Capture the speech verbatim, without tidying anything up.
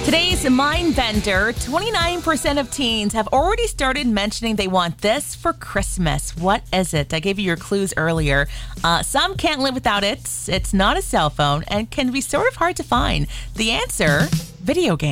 Today's mind bender, twenty-nine percent of teens have already started mentioning they want this for Christmas. What is it? I gave you your clues earlier. Uh, some can't live without it. It's not a cell phone and can be sort of hard to find. The answer, video games.